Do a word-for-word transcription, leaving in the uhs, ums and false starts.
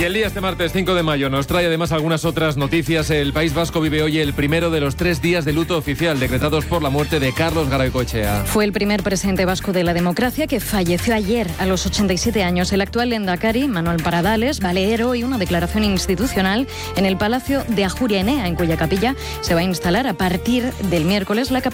Y el día este martes cinco de mayo nos trae además algunas otras noticias. El País Vasco vive hoy el primero de los tres días de luto oficial decretados por la muerte de Carlos Garaikoetxea. Fue el primer presidente vasco de la democracia que falleció ayer a los ochenta y siete años. El actual lehendakari, Manuel Paradales, va a leer hoy una declaración institucional en el Palacio de Ajuria Enea, en cuya capilla se va a instalar a partir del miércoles la